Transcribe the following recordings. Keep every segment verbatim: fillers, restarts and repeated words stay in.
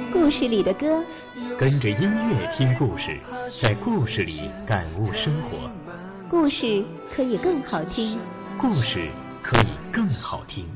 故事里的歌， 跟着音乐听故事，在故事里感悟生活。 故事可以更好听， 故事可以更好听。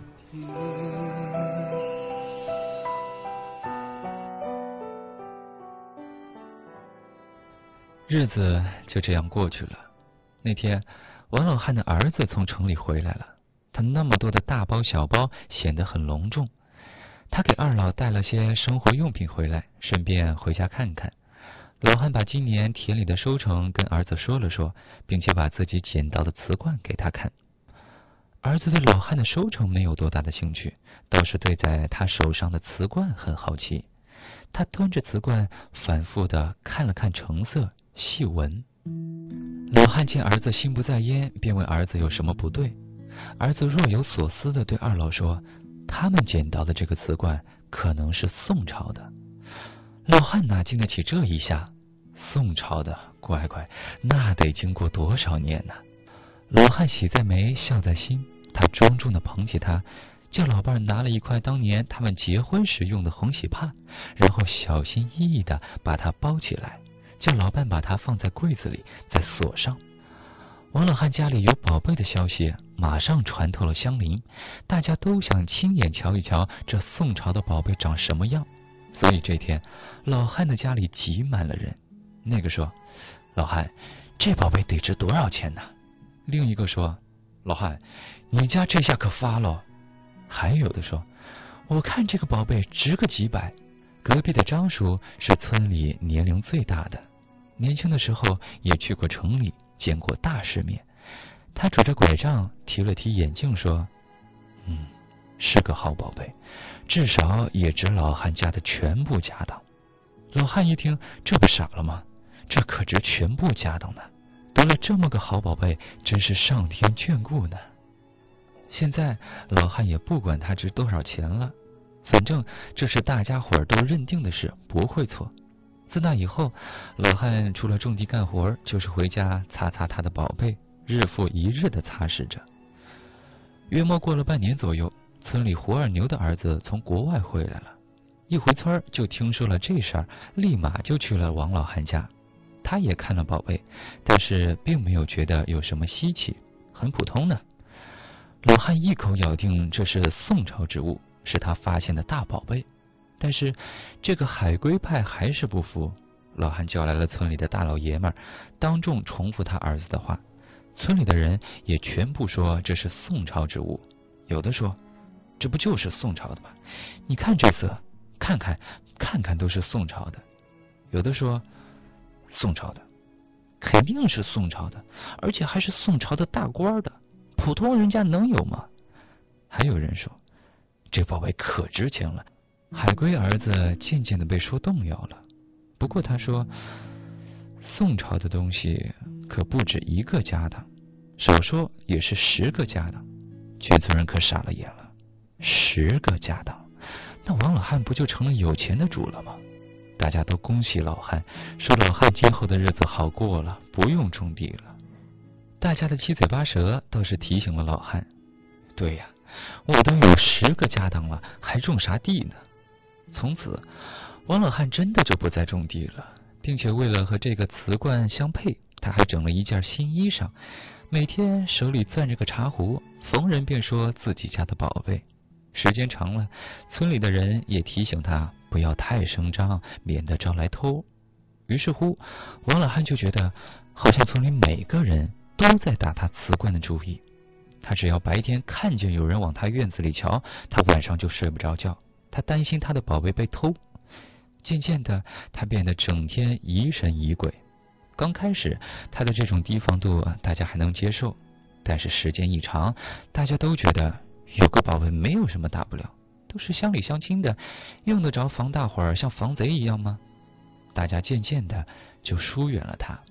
日子就这样过去了。那天，王老汉的儿子从城里回来了，他那么多的大包小包显得很隆重。他给二老带了些生活用品回来，顺便回家看看。老汉把今年田里的收成跟儿子说了说，并且把自己捡到的瓷罐给他看。儿子对老汉的收成没有多大的兴趣，倒是对在他手上的瓷罐很好奇。他端着瓷罐反复地看了看成色，细闻。老汉见儿子心不在焉，便问儿子有什么不对。儿子若有所思地对二老说，他们捡到的这个瓷罐可能是宋朝的。老汉哪经得起这一下？宋朝的，乖乖，那得经过多少年呢？老汉喜在眉，笑在心，他庄重地捧起它，叫老伴拿了一块当年他们结婚时用的红喜帕，然后小心翼翼地把它包起来，叫老伴把它放在柜子里，再锁上。王老汉家里有宝贝的消息马上传透了乡邻，大家都想亲眼瞧一瞧这宋朝的宝贝长什么样。所以这天，老汉的家里挤满了人。那个说，老汉，这宝贝得值多少钱呢？另一个说，老汉，你家这下可发了。还有的说，我看这个宝贝值个几百。隔壁的张叔是村里年龄最大的，年轻的时候也去过城里，见过大世面。他拄着拐杖，提了提眼镜，说，嗯，是个好宝贝，至少也值老汉家的全部家当。老汉一听，这不傻了吗？这可值全部家当呢，得了这么个好宝贝，真是上天眷顾呢。现在老汉也不管它值多少钱了，反正这是大家伙儿都认定的事，不会错。自那以后，老汉除了种地干活，就是回家擦擦他的宝贝，日复一日地擦拭着。约莫过了半年左右，村里胡二牛的儿子从国外回来了，一回村就听说了这事儿，立马就去了王老汉家。他也看了宝贝，但是并没有觉得有什么稀奇，很普通呢。老汉一口咬定这是宋朝之物，是他发现的大宝贝。但是这个海龟派还是不服，老汉叫来了村里的大老爷们儿，当众重复他儿子的话。村里的人也全部说这是宋朝之物，有的说，这不就是宋朝的吗？你看这色，看看看看都是宋朝的。有的说，宋朝的，肯定是宋朝的，而且还是宋朝的大官的，普通人家能有吗？还有人说，这宝贝可值钱了。海龟儿子渐渐的被说动摇了。不过他说，宋朝的东西可不止一个家当，少说也是十个家当。全村人可傻了眼了，十个家当，那王老汉不就成了有钱的主了吗？大家都恭喜老汉，说老汉今后的日子好过了，不用种地了。大家的七嘴八舌倒是提醒了老汉，对呀，我都有十个家当了，还种啥地呢？从此王老汉真的就不再种地了，并且为了和这个瓷罐相配，他还整了一件新衣裳，每天手里攥着个茶壶，逢人便说自己家的宝贝。时间长了，村里的人也提醒他不要太声张，免得招来偷。于是乎，王老汉就觉得好像村里每个人都在打他瓷罐的主意。他只要白天看见有人往他院子里瞧，他晚上就睡不着觉，他担心他的宝贝被偷。渐渐的，他变得整天疑神疑鬼。刚开始他的这种提防度大家还能接受，但是时间一长，大家都觉得有个宝贝没有什么大不了，都是乡里乡亲的，用得着防大伙儿像防贼一样吗？大家渐渐的就疏远了他。